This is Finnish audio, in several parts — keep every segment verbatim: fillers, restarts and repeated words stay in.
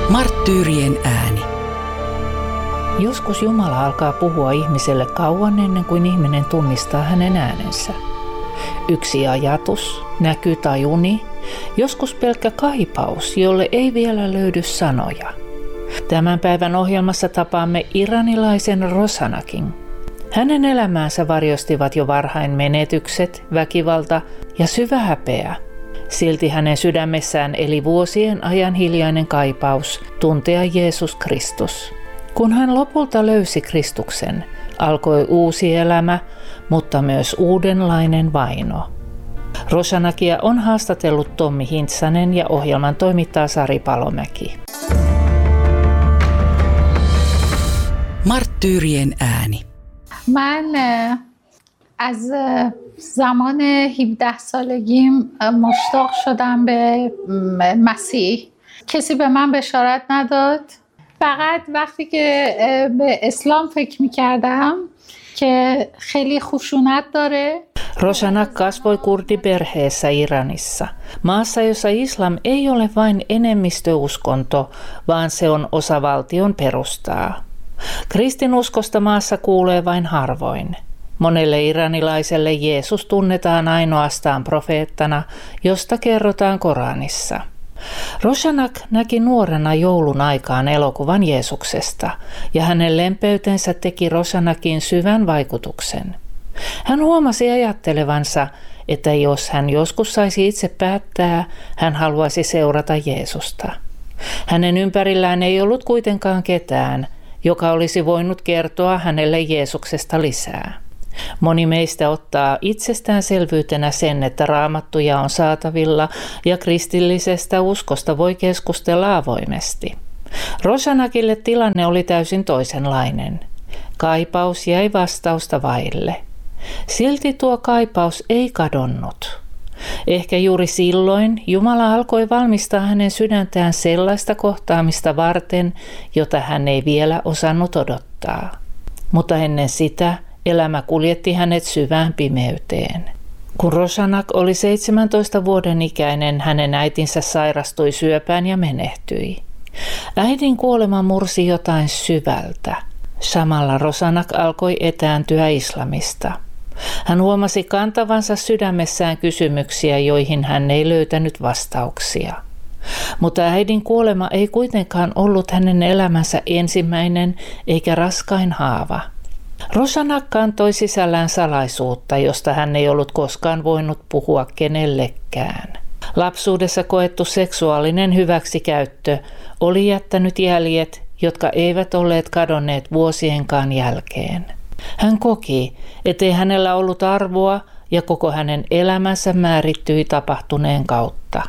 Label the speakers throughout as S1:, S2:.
S1: Marttyyrien ääni.
S2: Joskus Jumala alkaa puhua ihmiselle kauan ennen kuin ihminen tunnistaa hänen äänensä. Yksi ajatus, näky tai uni, joskus pelkkä kaipaus, jolle ei vielä löydy sanoja. Tämän päivän ohjelmassa tapaamme iranilaisen Rosanakin. Hänen elämäänsä varjostivat jo varhain menetykset, väkivalta ja syvä häpeä. Silti hänen sydämessään eli vuosien ajan hiljainen kaipaus tuntea Jeesus Kristus. Kun hän lopulta löysi Kristuksen, alkoi uusi elämä, mutta myös uudenlainen vaino. Rosanakia on haastatellut Tommi Hintsanen ja ohjelman toimittaa Sari Palomäki.
S1: Marttyyrien ääni.
S3: من از زمان هفده سالگیم مشتاق شدم به مسیح. کسی به من بشارت نداد. فقط وقتی که به اسلام فکر می‌کردم که خیلی خشونت داره.
S2: Rosanak kasvoi kurdiperheessä Iranissa, maassa jossa islam ei ole vain enemmistöuskonto, vaan se on osa valtion perustaa. Kristinuskosta maassa kuulee vain harvoin. Monelle iranilaiselle Jeesus tunnetaan ainoastaan profeettana, josta kerrotaan Koranissa. Rosanak näki nuorena joulun aikaan elokuvan Jeesuksesta, ja hänen lempeytensä teki Rosanakin syvän vaikutuksen. Hän huomasi ajattelevansa, että jos hän joskus saisi itse päättää, hän haluaisi seurata Jeesusta. Hänen ympärillään ei ollut kuitenkaan ketään, joka olisi voinut kertoa hänelle Jeesuksesta lisää. Moni meistä ottaa itsestäänselvyytenä sen, että raamattuja on saatavilla ja kristillisestä uskosta voi keskustella avoimesti. Rosanakille tilanne oli täysin toisenlainen. Kaipaus jäi vastausta vaille. Silti tuo kaipaus ei kadonnut. Ehkä juuri silloin Jumala alkoi valmistaa hänen sydäntään sellaista kohtaamista varten, jota hän ei vielä osannut odottaa. Mutta ennen sitä elämä kuljetti hänet syvään pimeyteen. Kun Rosanak oli seitsemäntoista vuoden ikäinen, hänen äitinsä sairastui syöpään ja menehtyi. Äidin kuolema mursi jotain syvältä. Samalla Rosanak alkoi etääntyä islamista. Hän huomasi kantavansa sydämessään kysymyksiä, joihin hän ei löytänyt vastauksia. Mutta äidin kuolema ei kuitenkaan ollut hänen elämänsä ensimmäinen eikä raskain haava. Rosanak kantoi sisällään salaisuutta, josta hän ei ollut koskaan voinut puhua kenellekään. Lapsuudessa koettu seksuaalinen hyväksikäyttö oli jättänyt jäljet, jotka eivät olleet kadonneet vuosienkaan jälkeen. Hän koki, ettei hänellä ollut arvoa ja koko hänen elämänsä määrittyi tapahtuneen kautta.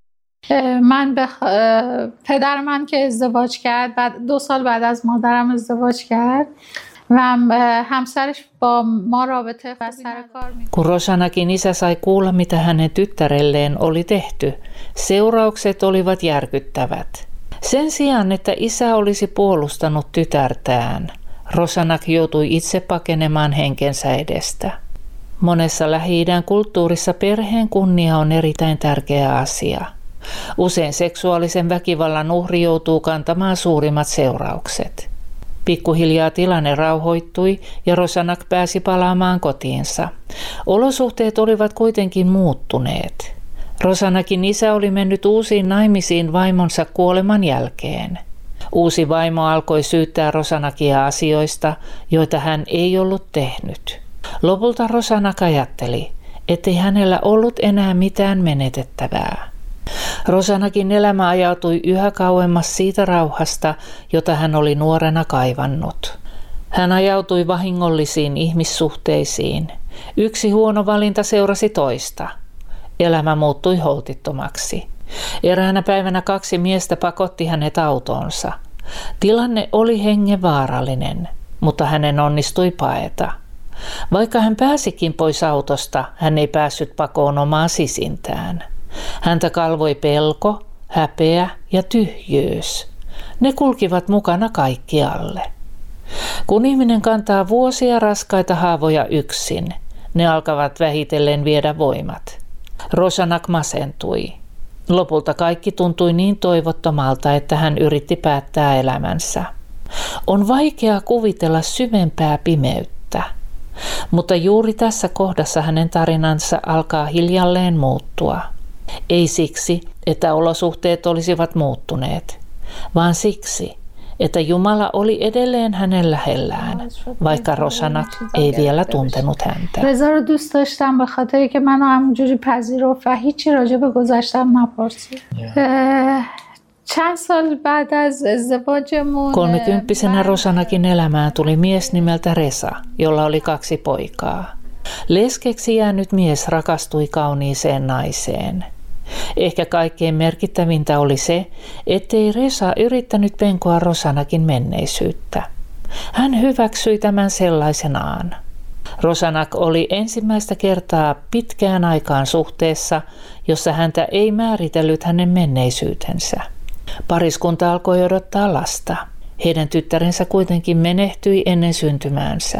S3: من به پدر من که ازدواج کرد بعد دو سال بعد از مادرم ازدواج کرد و همسرش با ما رابطه و سر کار می‌کنه.
S2: Kun Rosanakin isä sai kuulla, mitä hänen tyttärelleen oli tehty, seuraukset olivat järkyttävät. Sen sijaan, että isä olisi puolustanut tytärtään, Rosanak joutui itse pakenemaan henkensä edestä. Monessa Lähi-idän kulttuurissa perheen kunnia on erittäin tärkeä asia. Usein seksuaalisen väkivallan uhri joutuu kantamaan suurimmat seuraukset. Pikkuhiljaa tilanne rauhoittui ja Rosanak pääsi palaamaan kotiinsa. Olosuhteet olivat kuitenkin muuttuneet. Rosanakin isä oli mennyt uusiin naimisiin vaimonsa kuoleman jälkeen. Uusi vaimo alkoi syyttää Rosanakia asioista, joita hän ei ollut tehnyt. Lopulta Rosanak ajatteli, ettei hänellä ollut enää mitään menetettävää. Rosanakin elämä ajautui yhä kauemmas siitä rauhasta, jota hän oli nuorena kaivannut. Hän ajautui vahingollisiin ihmissuhteisiin. Yksi huono valinta seurasi toista. Elämä muuttui holtittomaksi. Eräänä päivänä kaksi miestä pakotti hänet autoonsa. Tilanne oli hengenvaarallinen, mutta hänen onnistui paeta. Vaikka hän pääsikin pois autosta, hän ei päässyt pakoon omaa sisintään. Häntä kalvoi pelko, häpeä ja tyhjyys. Ne kulkivat mukana kaikkialle. Kun ihminen kantaa vuosia raskaita haavoja yksin, ne alkavat vähitellen viedä voimat. Rosanak masentui. Lopulta kaikki tuntui niin toivottomalta, että hän yritti päättää elämänsä. On vaikea kuvitella syvempää pimeyttä, mutta juuri tässä kohdassa hänen tarinansa alkaa hiljalleen muuttua. Ei siksi, että olosuhteet olisivat muuttuneet, vaan siksi, että Jumala oli edelleen hänen lähellään, vaikka Rosanak ei vielä tuntenut häntä.
S3: رضا رو دوست داشتم به خاطری که منو همونجوری پذیرفت و هیچی راجع به گذشتم نپرسید. چند سال بعد از ازدواجمون
S2: Kolmekymppisenä Rosanakin elämään tuli mies nimeltä Resa, jolla oli kaksi poikaa. Leskeksi jäänyt mies rakastui kauniiseen naiseen. Ehkä kaikkein merkittävintä oli se, ettei Resa yrittänyt penkoa Rosanakin menneisyyttä. Hän hyväksyi tämän sellaisenaan. Rosanak oli ensimmäistä kertaa pitkään aikaan suhteessa, jossa häntä ei määritellyt hänen menneisyytensä. Pariskunta alkoi odottaa lasta. Heidän tyttärensä kuitenkin menehtyi ennen syntymäänsä.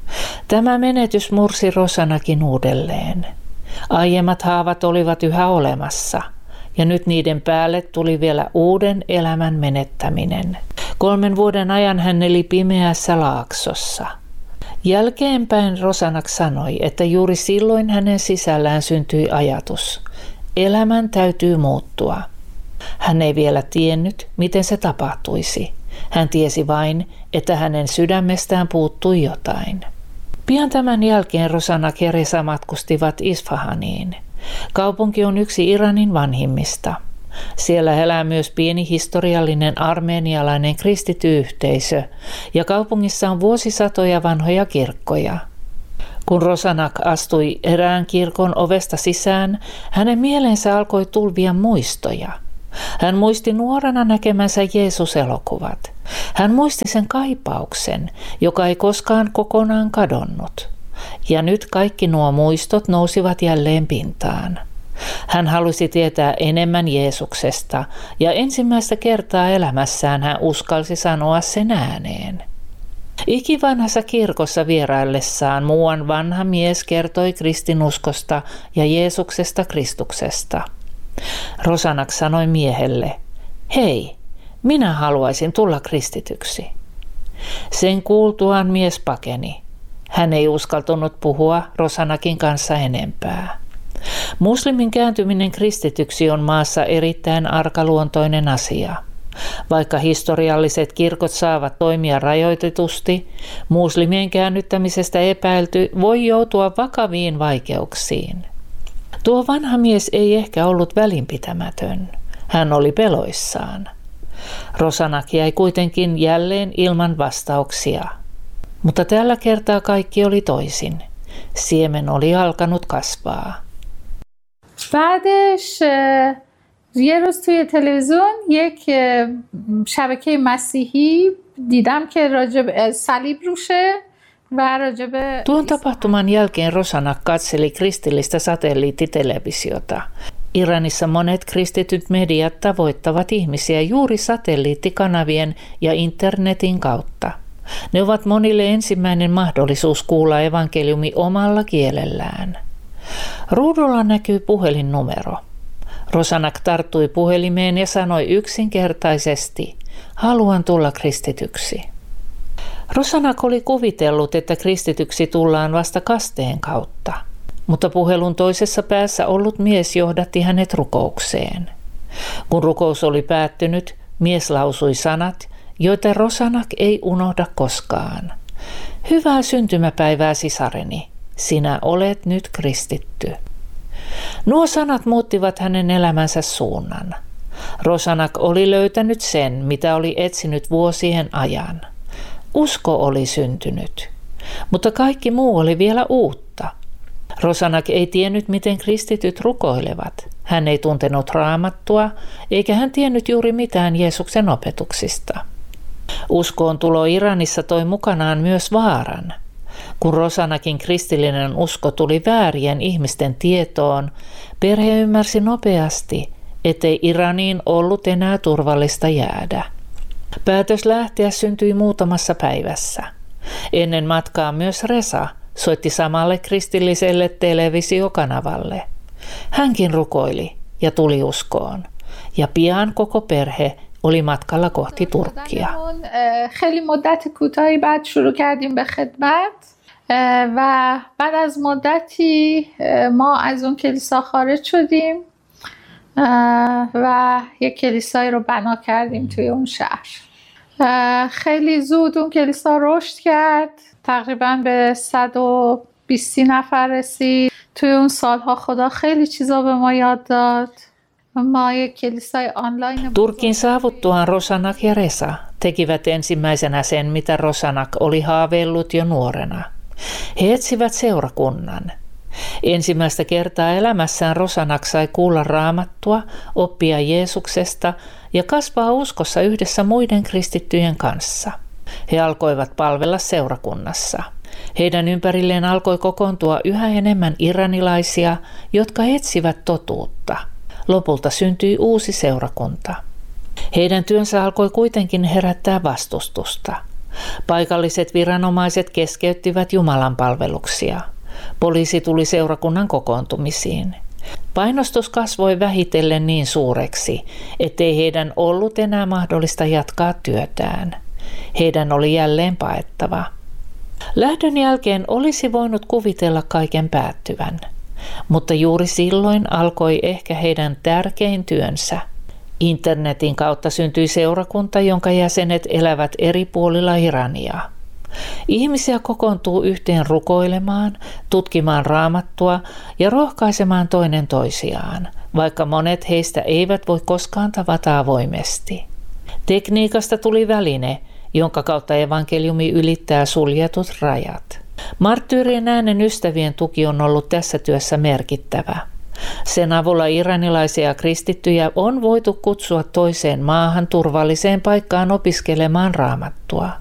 S2: Tämä menetys mursi Rosanakin uudelleen. Aiemmat haavat olivat yhä olemassa, ja nyt niiden päälle tuli vielä uuden elämän menettäminen. Kolmen vuoden ajan hän eli pimeässä laaksossa. Jälkeenpäin Rosanak sanoi, että juuri silloin hänen sisällään syntyi ajatus. Elämän täytyy muuttua. Hän ei vielä tiennyt, miten se tapahtuisi. Hän tiesi vain, että hänen sydämestään puuttui jotain. Pian tämän jälkeen Rosanak ja Resa matkustivat Isfahaniin. Kaupunki on yksi Iranin vanhimmista. Siellä elää myös pieni historiallinen armeenialainen kristitty yhteisö, ja kaupungissa on vuosisatoja vanhoja kirkkoja. Kun Rosanak astui erään kirkon ovesta sisään, hänen mieleensä alkoi tulvia muistoja. Hän muisti nuorena näkemänsä Jeesus-elokuvat. Hän muisti sen kaipauksen, joka ei koskaan kokonaan kadonnut. Ja nyt kaikki nuo muistot nousivat jälleen pintaan. Hän halusi tietää enemmän Jeesuksesta, ja ensimmäistä kertaa elämässään hän uskalsi sanoa sen ääneen. Ikivanhassa kirkossa vieraillessaan muuan vanha mies kertoi kristinuskosta ja Jeesuksesta Kristuksesta. Rosanak sanoi miehelle, hei, minä haluaisin tulla kristityksi. Sen kuultuaan mies pakeni. Hän ei uskaltunut puhua Rosanakin kanssa enempää. Muslimin kääntyminen kristityksi on maassa erittäin arkaluontoinen asia. Vaikka historialliset kirkot saavat toimia rajoitetusti, muslimien käännyttämisestä epäilty voi joutua vakaviin vaikeuksiin. Tuo vanha mies ei ehkä ollut välinpitämätön. Hän oli peloissaan. Rosanak jäi kuitenkin jälleen ilman vastauksia. Mutta tällä kertaa kaikki oli toisin. Siemen oli alkanut kasvaa.
S3: بعدش یه روز توی تلویزیون یک شبکه مسیحی دیدم که راجب صلیب روشه و راجب
S2: Tuon tapahtuman jälkeen Rosanak katseli kristillistä satelliittitelevisiota. Iranissa monet kristityt mediat tavoittavat ihmisiä juuri satelliittikanavien ja internetin kautta. Ne ovat monille ensimmäinen mahdollisuus kuulla evankeliumi omalla kielellään. Ruudulla näkyy puhelinnumero. Rosanak tarttui puhelimeen ja sanoi yksinkertaisesti, haluan tulla kristityksi. Rosanak oli kuvitellut, että kristityksi tullaan vasta kasteen kautta, mutta puhelun toisessa päässä ollut mies johdatti hänet rukoukseen. Kun rukous oli päättynyt, mies lausui sanat, joita Rosanak ei unohda koskaan. Hyvää syntymäpäivää, sisareni. Sinä olet nyt kristitty. Nuo sanat muuttivat hänen elämänsä suunnan. Rosanak oli löytänyt sen, mitä oli etsinyt vuosien ajan. Usko oli syntynyt, mutta kaikki muu oli vielä uutta. Rosanak ei tiennyt, miten kristityt rukoilevat. Hän ei tuntenut raamattua, eikä hän tiennyt juuri mitään Jeesuksen opetuksista. Uskoon tulo Iranissa toi mukanaan myös vaaran. Kun Rosanakin kristillinen usko tuli väärien ihmisten tietoon, perhe ymmärsi nopeasti, ettei Iraniin ollut enää turvallista jäädä. Päätös lähteä syntyi muutamassa päivässä. Ennen matkaa myös Resa soitti samalle kristilliselle televisiokanavalle. Hänkin rukoili, ja tuli uskoon. Ja pian koko perhe oli matkalla kohti Turkkia.
S3: خیلی مدت کوتاهی بعد شروع کردیم به خدمت و بعد از مدتی ما از اون کلیسا خارج شدیم و یک کلیسایی رو بنا کردیم توی اون شهر. خیلی زود اون کلیسا رشد کرد، تقریبا به صد و بیست نفر رسید. توی اون سالها خدا خیلی چیزا به ما یاد داد. ما یک کلیسای online.
S2: Turkin saavuttuaan Rosanak ja Resa tekivät ensimmäisenä sen, mitä Rosanak oli haaveillut jo nuorena. He etsivät seurakunnan. Ensimmäistä kertaa elämässään Rosanak sai kuulla Raamattua, oppia Jeesuksesta ja kasvaa uskossa yhdessä muiden kristittyjen kanssa. He alkoivat palvella seurakunnassa. Heidän ympärilleen alkoi kokoontua yhä enemmän iranilaisia, jotka etsivät totuutta. Lopulta syntyi uusi seurakunta. Heidän työnsä alkoi kuitenkin herättää vastustusta. Paikalliset viranomaiset keskeyttivät Jumalan palveluksia. Poliisi tuli seurakunnan kokoontumisiin. Painostus kasvoi vähitellen niin suureksi, ettei heidän ollut enää mahdollista jatkaa työtään. Heidän oli jälleen paettava. Lähdön jälkeen olisi voinut kuvitella kaiken päättyvän, mutta juuri silloin alkoi ehkä heidän tärkein työnsä. Internetin kautta syntyi seurakunta, jonka jäsenet elävät eri puolilla Irania. Ihmisiä kokoontuu yhteen rukoilemaan, tutkimaan Raamattua ja rohkaisemaan toinen toisiaan, vaikka monet heistä eivät voi koskaan tavata avoimesti. Tekniikasta tuli väline, jonka kautta evankeliumi ylittää suljetut rajat. Marttyyrien äänen ystävien tuki on ollut tässä työssä merkittävä. Sen avulla iranilaisia kristittyjä on voitu kutsua toiseen maahan turvalliseen paikkaan opiskelemaan Raamattua.